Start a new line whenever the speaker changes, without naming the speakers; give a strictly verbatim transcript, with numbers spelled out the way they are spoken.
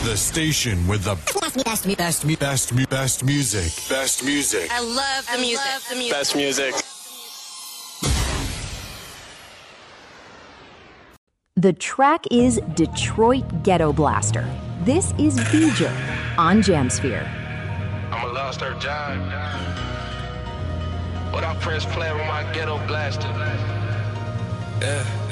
The station with the best, best, best, best, best, best music. Best music.
I love the
I
music.
love the music.
Best music.
The track is Detroit Ghetto Blaster. This is Beeger on Jamsphere.
I'm a lost her John. But I press play with my ghetto blaster. Yeah.